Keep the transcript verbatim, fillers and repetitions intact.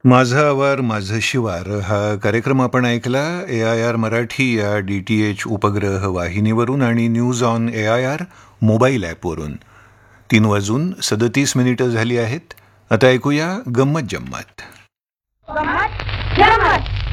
माझा आवार माझं शिवार हा कार्यक्रम आपण ऐकला ए आय आर मराठी या डी टी एच उपग्रह वाहिनीवरून आणि news on A I R mobile ॲपवरून. तीन वाजून सदतीस मिनिटं झाली आहेत. आता ऐकूया गंमत जम्मत. गंमत जम्मत.